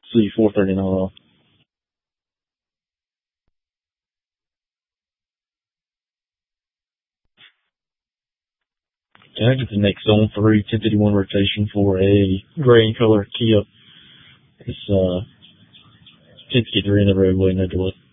See 439 off. Can I get the next zone 3, 1051 rotation for a gray in color Kia? It's 1053 in the roadway, no delay.